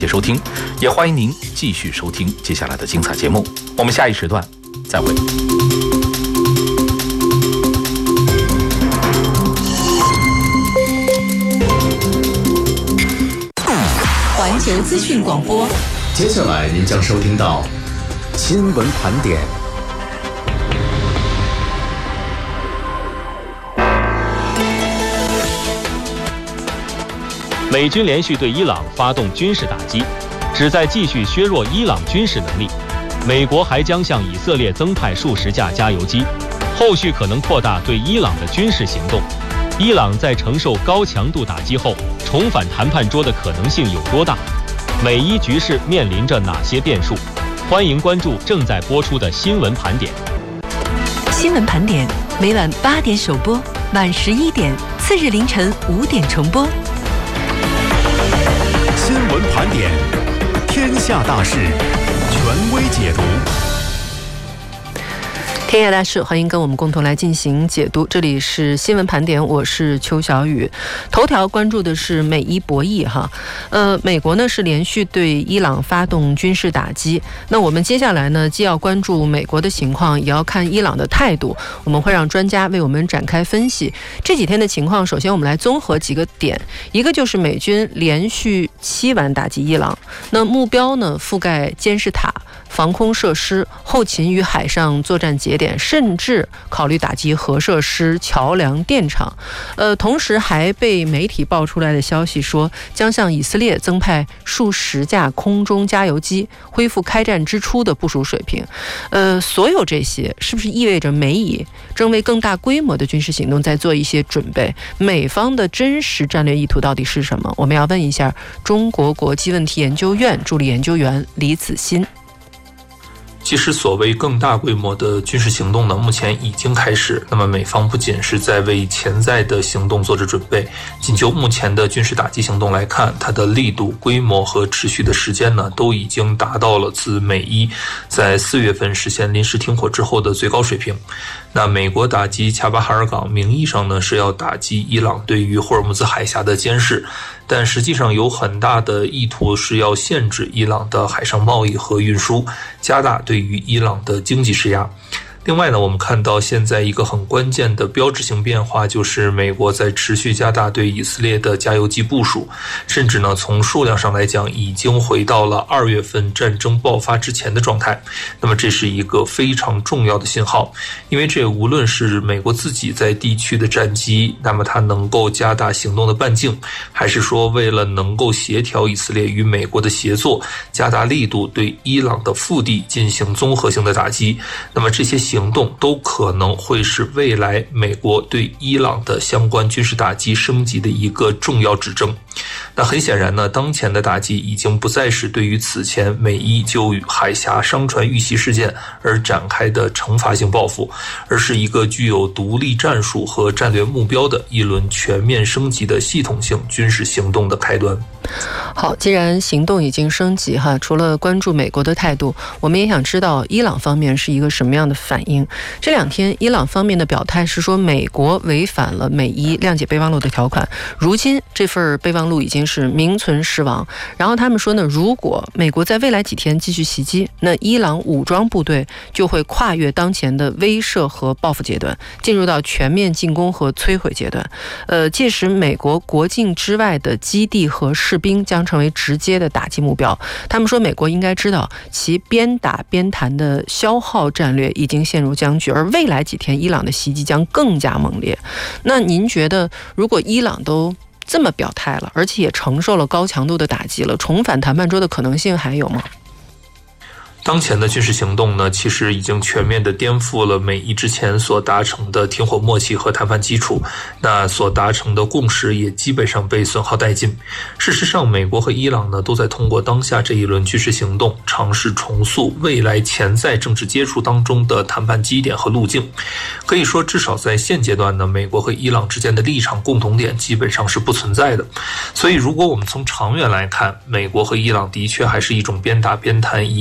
收听，也欢迎您继续收听接下来的精彩节目。我们下一时段再会。 环球资讯广播， 接下来您将收听到新闻盘点。 美军连续对伊朗发动军事打击，旨在继续削弱伊朗军事能力。美国还将向以色列增派数十架加油机，后续可能扩大对伊朗的军事行动。伊朗在承受高强度打击后，重返谈判桌的可能性有多大？美伊局势面临着哪些变数？欢迎关注正在播出的新闻盘点。 新闻盘点每晚8点首播，晚11点，次日凌晨5点重播。 新闻盘点，天下大事，权威解读。 天下大事，欢迎跟我们共同来进行解读。这里是新闻盘点，我是邱小雨。头条关注的是美伊博弈哈，美国呢是连续对伊朗发动军事打击。那我们接下来呢，既要关注美国的情况，也要看伊朗的态度。我们会让专家为我们展开分析这几天的情况。首先，我们来综合几个点，一个就是美军连续7晚打击伊朗，那目标呢覆盖监视塔、防空设施、后勤与海上作战节点，甚至考虑打击核设施、桥梁、电厂。同时还被媒体爆出来的消息说，将向以色列增派数十架空中加油机，恢复开战之初的部署水平。所有这些是不是意味着美以正为更大规模的军事行动在做一些准备？美方的真实战略意图到底是什么？我们要问一下中国国际问题研究院助理研究员李子欣。 其实所谓更大规模的军事行动呢，目前已经开始。那么美方不仅是在为潜在的行动做着准备，仅就目前的军事打击行动来看，它的力度、规模和持续的时间呢，都已经达到了自美伊在4月份实现临时停火之后的最高水平。那美国打击恰巴哈尔港，名义上呢是要打击伊朗对于霍尔木兹海峡的监视，但实际上有很大的意图是要限制伊朗的海上贸易和运输，加大对于伊朗的经济施压。另外呢，我们看到现在一个很关键的标志性变化，就是美国在持续加大对以色列的加油机部署，甚至呢从数量上来讲已经回到了2月份战争爆发之前的状态。那么这是一个非常重要的信号，因为这无论是美国自己在地区的战机，那么它能够加大行动的半径，还是说为了能够协调以色列与美国的协作，加大力度对伊朗的腹地进行综合性的打击，那么这些行动都可能会是未来美国对伊朗的相关军事打击升级的一个重要指征。那很显然呢，当前的打击已经不再是对于此前美伊就海峡商船遇袭事件而展开的惩罚性报复，而是一个具有独立战术和战略目标的一轮全面升级的系统性军事行动的开端。 好，既然行动已经升级哈，除了关注美国的态度，我们也想知道伊朗方面是一个什么样的反应。这2天伊朗方面的表态是说美国违反了美伊谅解备忘录的条款，如今这份备忘录已经是名存实亡。然后他们说呢，如果美国在未来几天继续袭击，那伊朗武装部队就会跨越当前的威慑和报复阶段，进入到全面进攻和摧毁阶段。届时美国国境之外的基地和士兵将成为直接的打击目标。他们说美国应该知道其边打边谈的消耗战略已经陷入僵局，而未来几天伊朗的袭击将更加猛烈。那您觉得如果伊朗都这么表态了，而且也承受了高强度的打击了，重返谈判桌的可能性还有吗？ 当前的军事行动呢，其实已经全面的颠覆了美伊之前所达成的停火默契和谈判基础，那所达成的共识也基本上被损耗殆尽。事实上，美国和伊朗呢都在通过当下这一轮军事行动，尝试重塑未来潜在政治接触当中的谈判基点和路径。可以说，至少在现阶段呢，美国和伊朗之间的立场共同点基本上是不存在的。所以，如果我们从长远来看，美国和伊朗的确还是一种边打边谈、以打促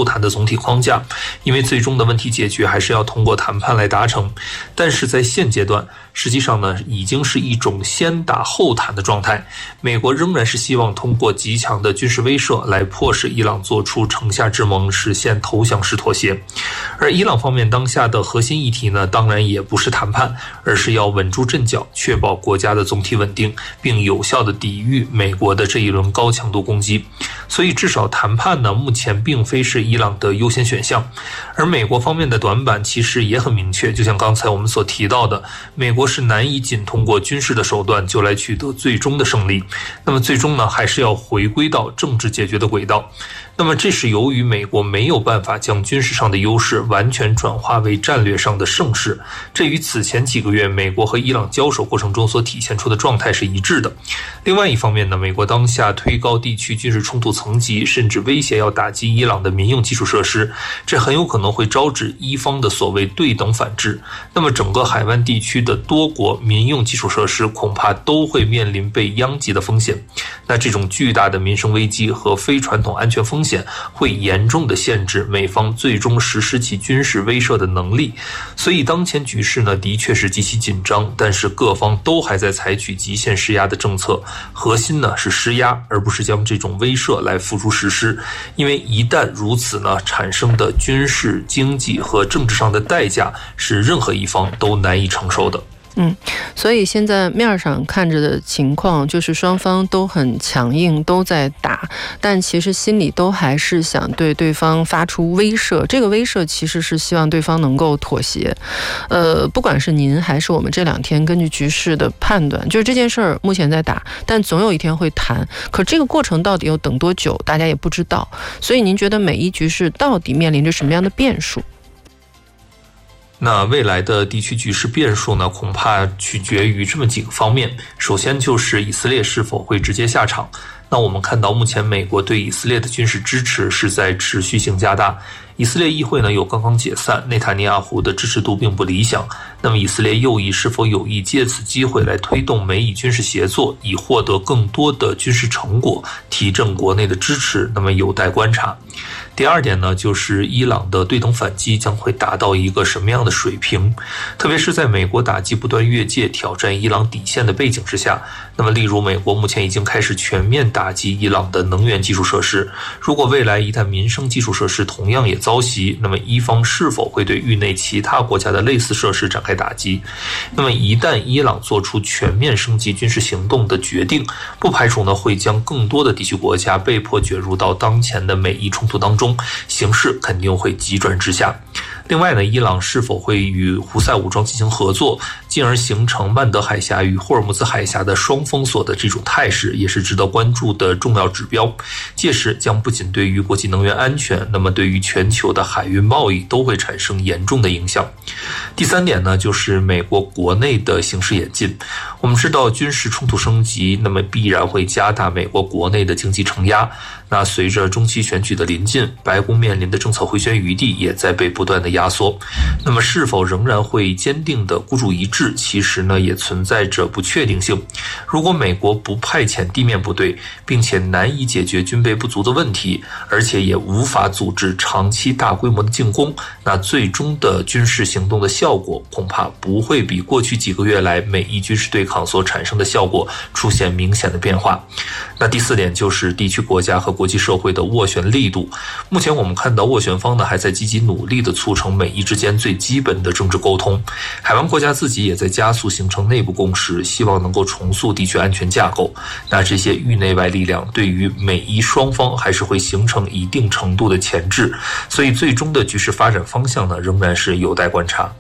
谈的总体框架，因为最终的问题解决还是要通过谈判来达成。但是在现阶段，实际上呢，已经是一种先打后谈的状态。美国仍然是希望通过极强的军事威慑来迫使伊朗做出城下之盟，实现投降式妥协。而伊朗方面当下的核心议题呢，当然也不是谈判，而是要稳住阵脚，确保国家的总体稳定，并有效地抵御美国的这一轮高强度攻击。所以至少谈判呢，目前并非是伊朗的优先选项。而美国方面的短板其实也很明确，就像刚才我们所提到的，美国是难以仅通过军事的手段就来取得最终的胜利，那么最终呢，还是要回归到政治解决的轨道。那么这是由于美国没有办法将军事上的优势完全转化为战略上的胜势，这与此前几个月美国和伊朗交手过程中所体现出的状态是一致的。另外一方面呢，美国当下推高地区军事冲突层级，甚至威胁要打击伊朗的民用基础设施，这很有可能会招致伊方的所谓对等反制。那么整个海湾地区的多国民用基础设施恐怕都会面临被殃及的风险。那这种巨大的民生危机和非传统安全风险会严重的限制美方最终实施其军事威慑的能力。所以当前局势呢，的确是极其紧张，但是各方都还在采取极限施压的政策，核心呢是施压，而不是将这种威慑来付诸实施。因为一旦如此呢，产生的军事、经济和政治上的代价是任何一方都难以承受的。 所以现在面上看着的情况就是双方都很强硬，都在打，但其实心里都还是想对对方发出威慑。这个威慑其实是希望对方能够妥协。不管是您还是我们这2天根据局势的判断，就是这件事儿目前在打，但总有一天会谈。可这个过程到底要等多久，大家也不知道。所以您觉得美伊局势到底面临着什么样的变数？ 那未来的地区局势变数呢，恐怕取决于这么几个方面。首先就是以色列是否会直接下场。那我们看到目前美国对以色列的军事支持是在持续性加大。以色列议会呢又刚刚解散，内塔尼亚胡的支持度并不理想。那么以色列右翼是否有意借此机会来推动美以军事协作，以获得更多的军事成果，提振国内的支持，那么有待观察。第二点呢，就是伊朗的对等反击将会达到一个什么样的水平，特别是在美国打击不断越界挑战伊朗底线的背景之下。那么例如美国目前已经开始全面打击伊朗的能源基础设施，如果未来一旦民生基础设施同样也遭袭，那么伊方是否会对域内其他国家的类似设施展开打击？那么一旦伊朗做出全面升级军事行动的决定，不排除呢会将更多的地区国家被迫卷入到当前的美伊冲突当中，形势肯定会急转直下。另外呢，伊朗是否会与胡塞武装进行合作，进而形成曼德海峡与霍尔木兹海峡的双封锁的这种态势，也是值得关注的重要指标。届时将不仅对于国际能源安全，那么对于全球的海运贸易都会产生严重的影响。第三点呢，就是美国国内的形势演进。我们知道军事冲突升级，那么必然会加大美国国内的经济承压。那随着中期选举的临近，白宫面临的政策回旋余地也在被不断的压缩。那么是否仍然会坚定的孤注一掷，其实呢也存在着不确定性。如果美国不派遣地面部队，并且难以解决军备不足的问题，而且也无法组织长期大规模的进攻，那最终的军事行动的效果恐怕不会比过去几个月来美伊军事对抗所产生的效果出现明显的变化。那第四点就是地区国家和国际社会的斡旋力度。目前我们看到斡旋方呢还在积极努力的促成美伊之间最基本的政治沟通，海湾国家自己也在加速形成内部共识，希望能够重塑地区安全架构。那这些域内外力量对于美伊双方还是会形成一定程度的钳制，所以最终的局势发展方向呢仍然是有待观察。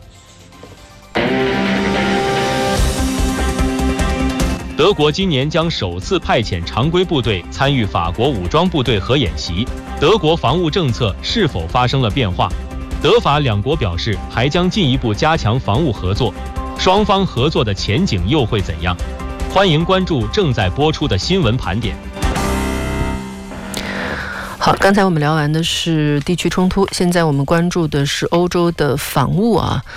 德国今年将首次派遣常规部队参与法国武装部队核演习，德国防务政策是否发生了变化？德法两国表示还将进一步加强防务合作，双方合作的前景又会怎样？欢迎关注正在播出的新闻盘点。 好，刚才我们聊完的是地区冲突，现在我们关注的是欧洲的防务啊。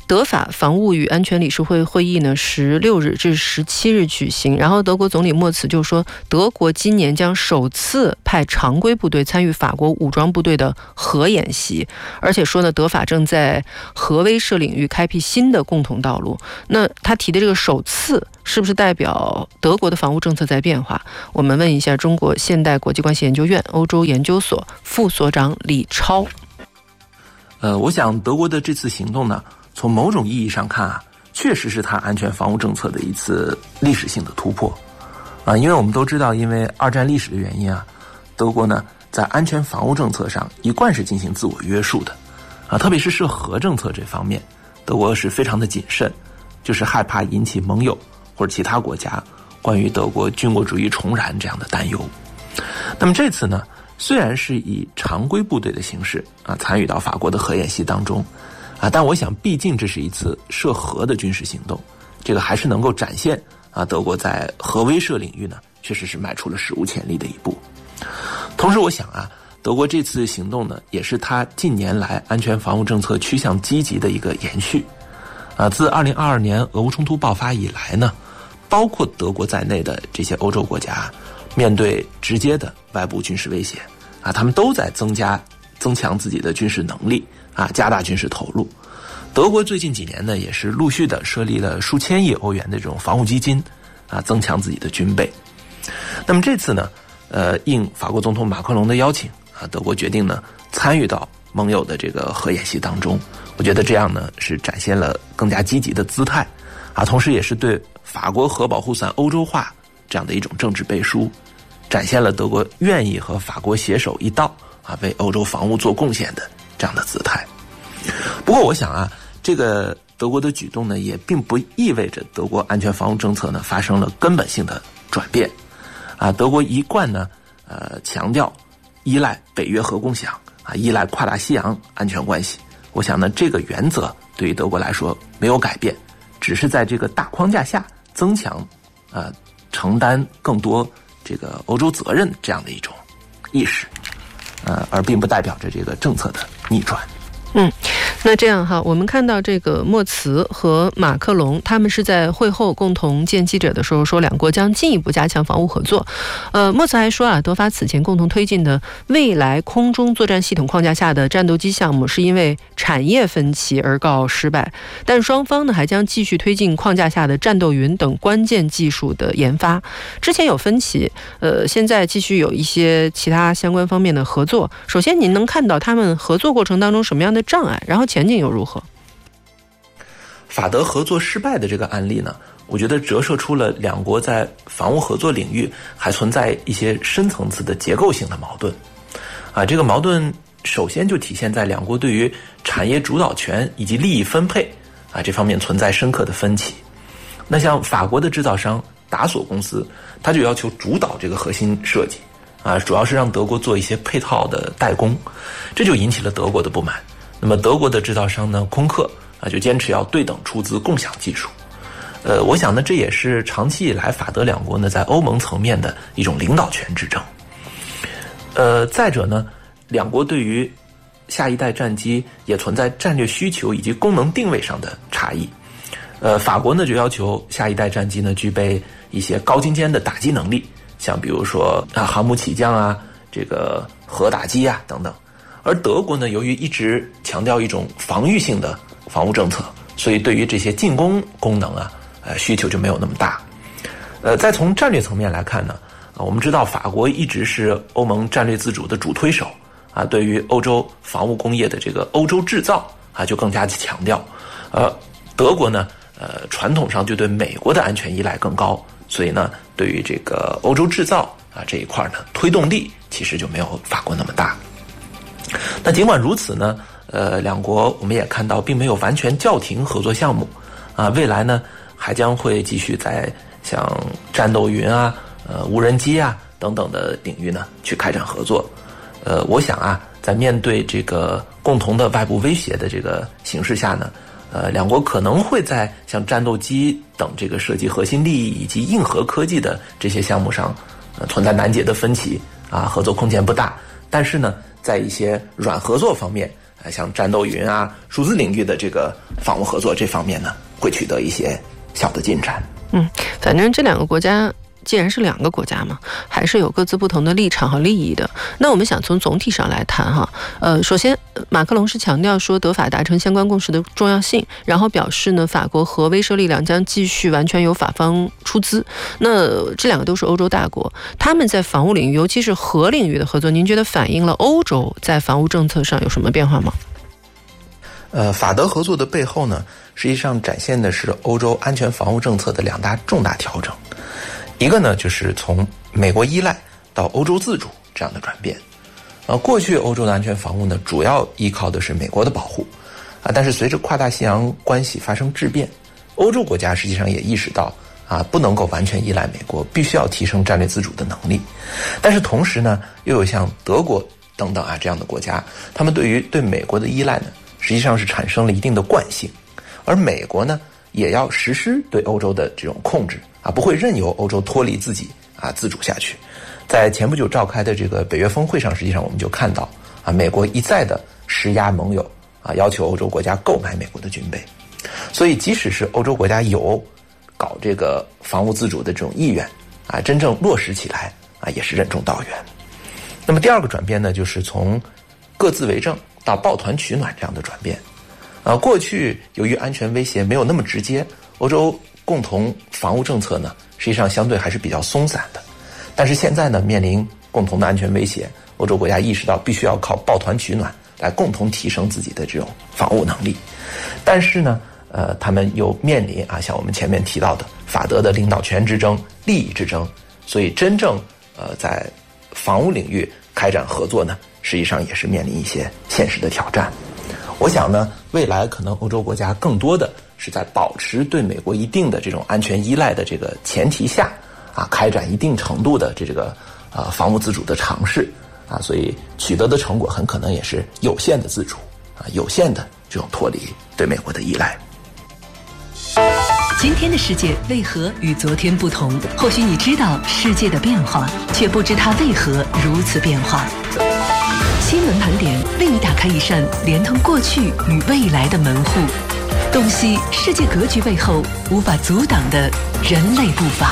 德法防务与安全理事会会议呢16日至17日举行，然后德国总理默茨就说，德国今年将首次派常规部队参与法国武装部队的核演习，而且说呢，德法正在核威慑领域开辟新的共同道路。那他提的这个首次，是不是代表德国的防务政策在变化？我们问一下中国现代国际关系研究院欧洲研究所副所长李超。 我想德国的这次行动呢，从某种意义上看啊，确实是它安全防务政策的一次历史性的突破啊。因为我们都知道，因为二战历史的原因啊，德国呢在安全防务政策上一贯是进行自我约束的啊，特别是涉核政策这方面，德国是非常的谨慎，就是害怕引起盟友或者其他国家关于德国军国主义重燃这样的担忧。那么这次呢，虽然是以常规部队的形式啊参与到法国的核演习当中啊，但我想毕竟这是一次涉核的军事行动，这个还是能够展现啊德国在核威慑领域呢确实是迈出了史无前例的一步。同时我想啊，德国这次行动呢也是他近年来安全防务政策趋向积极的一个延续啊。自2022年俄乌冲突爆发以来呢，包括德国在内的这些欧洲国家面对直接的外部军事威胁啊，他们都在增强自己的军事能力啊，加大军事投入。德国最近几年呢，也是陆续的设立了数千亿欧元的这种防务基金啊，增强自己的军备。那么这次呢，应法国总统马克龙的邀请啊，德国决定呢参与到盟友的这个核演习当中。我觉得这样呢是展现了更加积极的姿态啊，同时也是对法国核保护伞欧洲化这样的一种政治背书，展现了德国愿意和法国携手一道啊，为欧洲防务做贡献的这样的姿态。不过我想啊，这个德国的举动呢，也并不意味着德国安全防务政策呢发生了根本性的转变啊。德国一贯呢强调依赖北约核共享啊，依赖跨大西洋安全关系。我想呢，这个原则对于德国来说没有改变，只是在这个大框架下增强承担更多这个欧洲责任这样的一种意识，而并不代表着这个政策的逆转。 那这样哈，我们看到这个默茨和马克龙他们是在会后共同见记者的时候说，两国将进一步加强防务合作。默茨还说啊，德法此前共同推进的未来空中作战系统框架下的战斗机项目是因为产业分歧而告失败，但双方呢还将继续推进框架下的战斗云等关键技术的研发。之前有分歧，现在继续有一些其他相关方面的合作。首先您能看到他们合作过程当中什么样的障碍，然后前景又如何？ 法德合作失败的这个案例呢，我觉得折射出了两国在防务合作领域还存在一些深层次的结构性的矛盾啊。这个矛盾首先就体现在两国对于产业主导权以及利益分配啊这方面存在深刻的分歧。那像法国的制造商达索公司，他就要求主导这个核心设计啊，主要是让德国做一些配套的代工，这就引起了德国的不满。那么德国的制造商呢，空客啊，就坚持要对等出资共享技术。我想呢，这也是长期以来法德两国呢在欧盟层面的一种领导权之争。再者呢，两国对于下一代战机也存在战略需求以及功能定位上的差异。法国呢就要求下一代战机呢具备一些高精尖的打击能力，像比如说航母起降啊，这个核打击啊等等。而德国呢，由于一直强调一种防御性的防务政策，所以对于这些进攻功能啊，需求就没有那么大。再从战略层面来看呢，我们知道法国一直是欧盟战略自主的主推手啊，对于欧洲防务工业的这个欧洲制造啊，就更加强调。德国呢，传统上就对美国的安全依赖更高，所以呢，对于这个欧洲制造啊这一块呢，推动力其实就没有法国那么大。那尽管如此呢，两国我们也看到并没有完全叫停合作项目啊，未来呢还将会继续在像战斗云啊、无人机啊等等的领域呢去开展合作。我想啊，在面对这个共同的外部威胁的这个形势下呢，两国可能会在像战斗机等这个涉及核心利益以及硬核科技的这些项目上，存在难解的分歧啊，合作空间不大。但是呢，在一些软合作方面像战斗云啊、数字领域的这个防务合作这方面呢，会取得一些小的进展。 反正这两个国家既然是两个国家嘛，还是有各自不同的立场和利益的。那我们想从总体上来谈哈，首先马克龙是强调说德法达成相关共识的重要性，然后表示呢，法国核威慑力量将继续完全由法方出资。那这两个都是欧洲大国，他们在防务领域，尤其是核领域的合作，您觉得反映了欧洲在防务政策上有什么变化吗？ 法德合作的背后呢，实际上展现的是欧洲安全防务政策的两大重大调整。一个呢，就是从美国依赖到欧洲自主这样的转变。过去欧洲的安全防务呢，主要依靠的是美国的保护但是随着跨大西洋关系发生质变，欧洲国家实际上也意识到不能够完全依赖美国，必须要提升战略自主的能力。但是同时呢，又有像德国等等这样的国家，他们对美国的依赖呢，实际上是产生了一定的惯性，而美国呢，也要实施对欧洲的这种控制不会任由欧洲脱离自己自主下去。在前不久召开的这个北约峰会上，实际上我们就看到美国一再的施压盟友要求欧洲国家购买美国的军备。所以即使是欧洲国家有搞这个防务自主的这种意愿真正落实起来也是任重道远。那么第二个转变呢，就是从各自为政到抱团取暖这样的转变。过去由于安全威胁没有那么直接，欧洲共同防务政策呢，实际上相对还是比较松散的。但是现在呢，面临共同的安全威胁，欧洲国家意识到必须要靠抱团取暖来共同提升自己的这种防务能力。但是呢，他们又面临像我们前面提到的法德的领导权之争、利益之争，所以真正在防务领域开展合作呢，实际上也是面临一些现实的挑战。我想呢，未来可能欧洲国家更多的是在保持对美国一定的这种安全依赖的这个前提下开展一定程度的这个防务自主的尝试所以取得的成果很可能也是有限的自主有限的这种脱离对美国的依赖。 今天的世界为何与昨天不同？或许你知道世界的变化，却不知它为何如此变化。新闻盘点为你打开一扇连通过去与未来的门户，洞悉世界格局背后无法阻挡的人类步伐。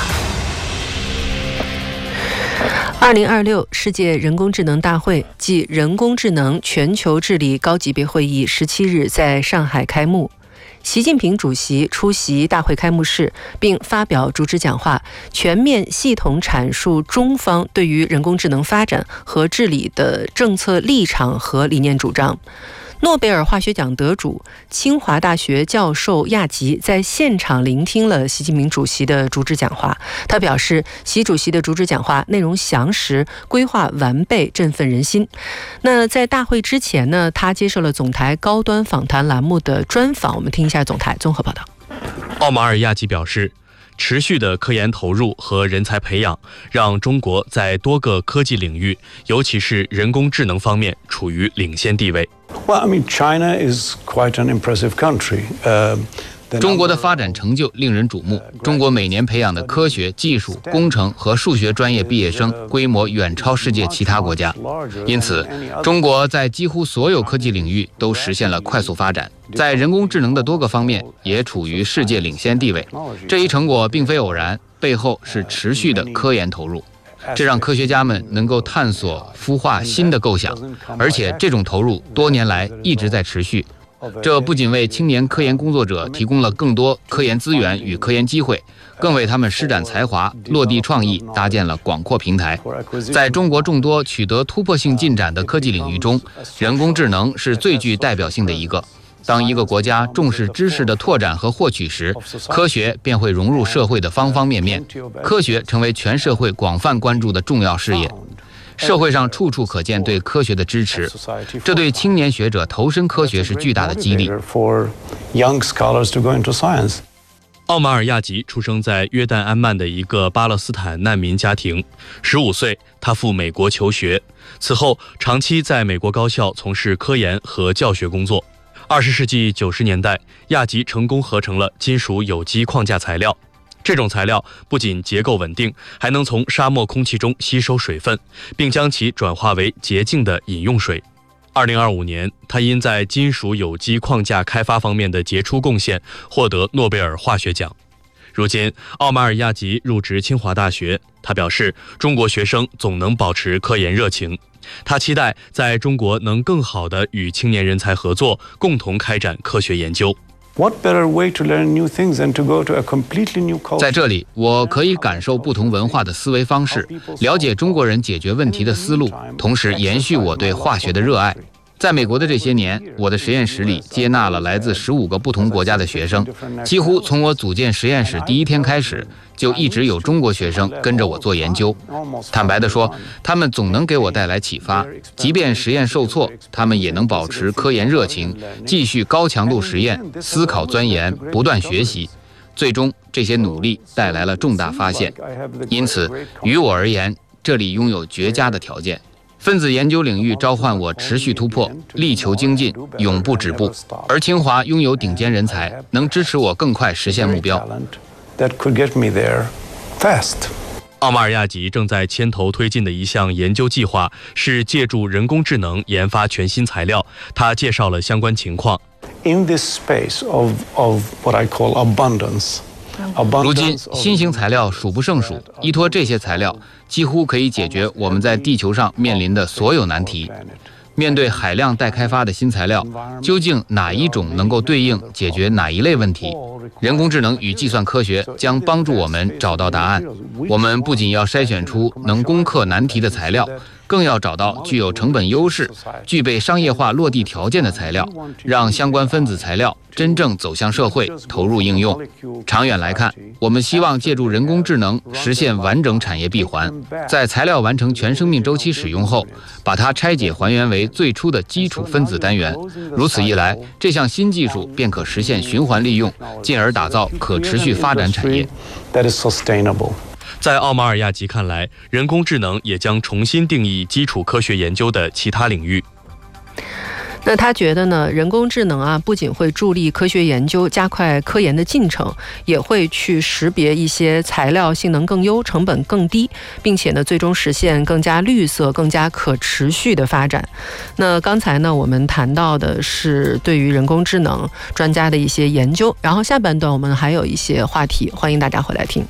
2026世界人工智能大会暨人工智能全球治理高级别会议17日在上海开幕。习近平主席出席大会开幕式，并发表主旨讲话，全面系统阐述中方对于人工智能发展和治理的政策立场和理念主张。诺贝尔化学奖得主、清华大学教授亚吉在现场聆听了习近平主席的主旨讲话。他表示，习主席的主旨讲话内容详实，规划完备，振奋人心。那在大会之前呢，他接受了总台高端访谈栏目的专访，我们听一下总台综合报道。 奥马尔亚吉表示，持续的科研投入和人才培养，让中国在多个科技领域，尤其是人工智能方面，处于领先地位。 China is quite an impressive country. 中国的发展成就令人瞩目。中国每年培养的科学、技术、工程和数学专业毕业生规模远超世界其他国家，因此，中国在几乎所有科技领域都实现了快速发展，在人工智能的多个方面也处于世界领先地位。这一成果并非偶然，背后是持续的科研投入。这让科学家们能够探索、孵化新的构想，而且这种投入多年来一直在持续。这不仅为青年科研工作者提供了更多科研资源与科研机会，更为他们施展才华、落地创意搭建了广阔平台。在中国众多取得突破性进展的科技领域中，人工智能是最具代表性的一个。当一个国家重视知识的拓展和获取时，科学便会融入社会的方方面面，科学成为全社会广泛关注的重要事业。社会上处处可见对科学的支持，这对青年学者投身科学是巨大的激励。 奥马尔亚吉出生在约旦安曼的一个巴勒斯坦难民家庭，15岁他赴美国求学，此后长期在美国高校从事科研和教学工作。20世纪90年代，亚吉成功合成了金属有机框架材料。这种材料不仅结构稳定，还能从沙漠空气中吸收水分，并将其转化为洁净的饮用水。 2025年，他因在金属有机框架开发方面的杰出贡献，获得诺贝尔化学奖。如今，奥马尔亚吉入职清华大学，他表示，中国学生总能保持科研热情。他期待在中国能更好地与青年人才合作，共同开展科学研究。 在这里，我可以感受不同文化的思维方式，了解中国人解决问题的思路，同时延续我对化学的热爱。在美国的这些年，我的实验室里接纳了来自15个不同国家的学生，几乎从我组建实验室第一天开始，就一直有中国学生跟着我做研究。坦白地说，他们总能给我带来启发，即便实验受挫，他们也能保持科研热情，继续高强度实验，思考钻研，不断学习。最终，这些努力带来了重大发现。因此，于我而言，这里拥有绝佳的条件。分子研究领域召唤我持续突破，力求精进，永不止步。而清华拥有顶尖人才，能支持我更快实现目标。 奥马尔亚吉正在牵头推进的一项研究计划是借助人工智能研发全新材料。他介绍了相关情况。 In this space of what I call abundance. 如今，新型材料数不胜数，依托这些材料，几乎可以解决我们在地球上面临的所有难题。面对海量待开发的新材料，究竟哪一种能够对应解决哪一类问题？人工智能与计算科学将帮助我们找到答案。我们不仅要筛选出能攻克难题的材料，更要找到具有成本优势、具备商业化落地条件的材料，让相关分子材料真正走向社会，投入应用。长远来看，我们希望借助人工智能实现完整产业闭环，在材料完成全生命周期使用后，把它拆解还原为最初的基础分子单元。如此一来，这项新技术便可实现循环利用，进而打造可持续发展产业。 在奥马尔亚吉看来，人工智能也将重新定义基础科学研究的其他领域。 那他觉得呢，人工智能不仅会助力科学研究，加快科研的进程，也会去识别一些材料性能更优、成本更低，并且呢，最终实现更加绿色、更加可持续的发展。那刚才呢，我们谈到的是对于人工智能专家的一些研究，然后下半段我们还有一些话题，欢迎大家回来听。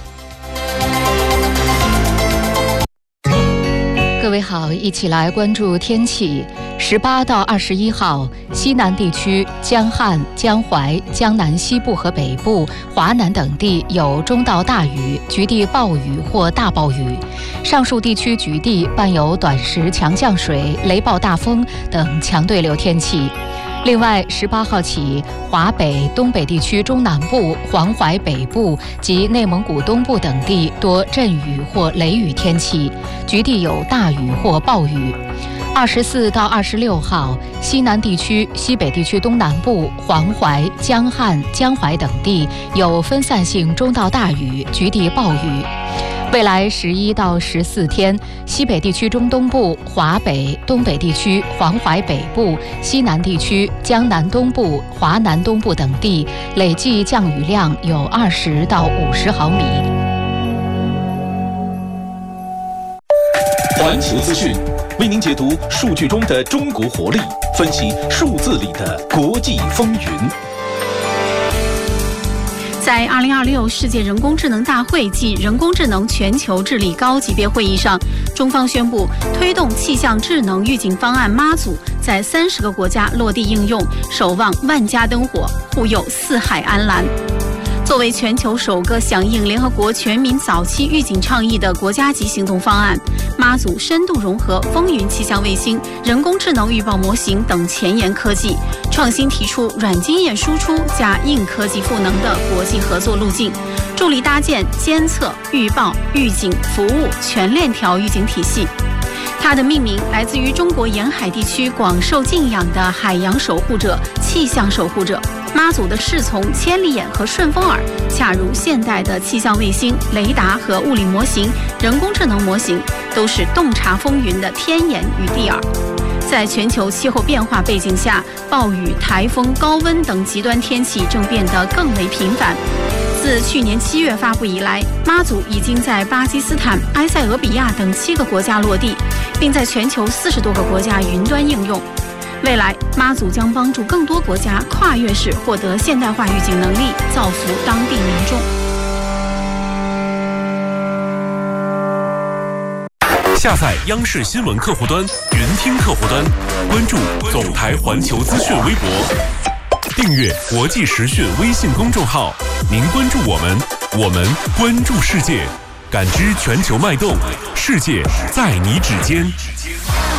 各位好，一起来关注天气。18到21号，西南地区、江汉、江淮、江南西部和北部、华南等地有中到大雨，局地暴雨或大暴雨。上述地区局地伴有短时强降水、雷暴大风等强对流天气。另外，18号起，华北、东北地区中南部、黄淮北部及内蒙古东部等地多阵雨或雷雨天气，局地有大雨或暴雨。24到26号，西南地区、西北地区东南部、黄淮、江汉、江淮等地有分散性中到大雨，局地暴雨。未来11到14天，西北地区中东部、华北、东北地区、黄淮北部、西南地区、江南东部、华南东部等地累计降雨量有20到50毫米。 环球资讯为您解读数据中的中国活力，分析数字里的国际风云。 在2026世界人工智能大会暨人工智能全球治理高级别会议上，中方宣布推动气象智能预警方案妈祖在30个国家落地应用，守望万家灯火，护佑四海安澜。作为全球首个响应联合国全民早期预警倡议的国家级行动方案，妈祖深度融合风云气象卫星、人工智能预报模型等前沿科技，创新提出软经验输出加硬科技赋能的国际合作路径，助力搭建监测、预报、预警、服务全链条预警体系。它的命名来自于中国沿海地区广受敬仰的海洋守护者、气象守护者。妈祖的侍从千里眼和顺风耳，恰如现代的气象卫星、雷达和物理模型、人工智能模型，都是洞察风云的天眼与地耳。在全球气候变化背景下，暴雨、台风、高温等极端天气正变得更为频繁。自去年7月发布以来，妈祖已经在巴基斯坦、埃塞俄比亚等7个国家落地， 并在全球40多个国家云端应用。未来，妈祖将帮助更多国家跨越式获得现代化预警能力，造福当地民众。 下载央视新闻客户端、云听客户端，关注总台环球资讯微博，订阅国际时讯微信公众号。您关注我们，我们关注世界，感知全球脉动，世界在你指尖。